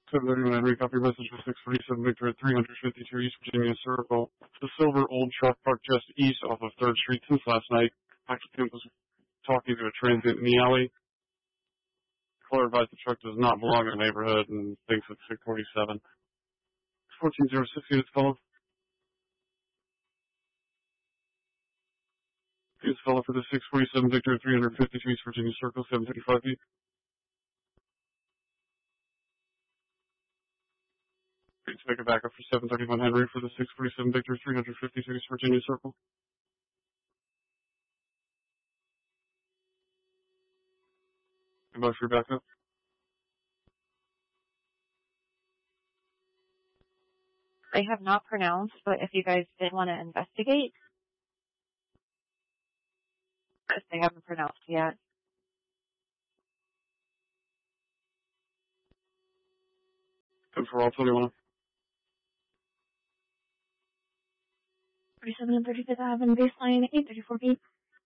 731 Henry, copy message for 647 Victor at 352 East Virginia Circle. The silver old truck parked just east off of 3rd Street since last night. Occupant was talking to a transient in the alley. Caller advised the truck does not belong in the neighborhood and thinks it's 647. 1406 units, fellow. Units, fellow, for the 647 Victor at 352 East Virginia Circle, 735 feet. Please make a backup for 731 Henry for the 647 Victor, 352 East Virginia Circle. Goodbye for your backup. They have not pronounced, but if you guys did want to investigate, because they haven't pronounced yet. Good for all 21. 37 and 35th Avenue, baseline, 834 feet.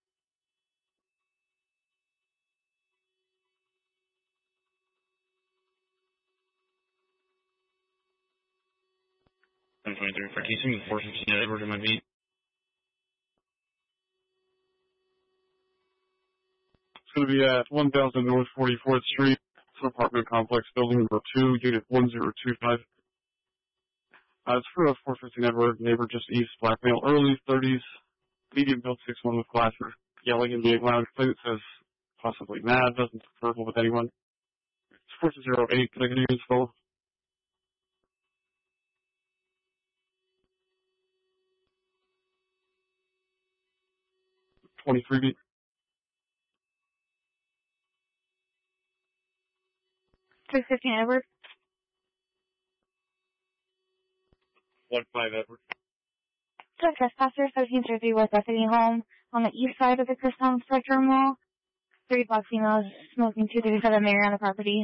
I'm 23 for Keystone, 415 Edward in my beat. It's going to be at 1000 North 44th Street. It's an apartment complex, building number 2, unit 1025. It's for a 415 Edward, neighbor just east, black male, early 30s, medium built, 6'1" with glasses, yelling and being loud. Plate that says possibly mad, doesn't verbal with anyone. It's 4208, can I get a unit, fellow? $23 beat. 315 Edward. 15 Edward. So trespasser, 1730 West Bethany Home on the east side of the Christown Spectrum Mall. 3 black females smoking 237 Mary on the property.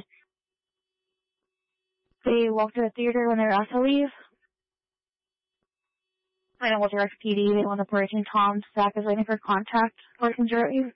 They walked to the theater when they were asked to leave. I know we'll direct PD. They want to purge, and Tom Stack is waiting for contact. 1408.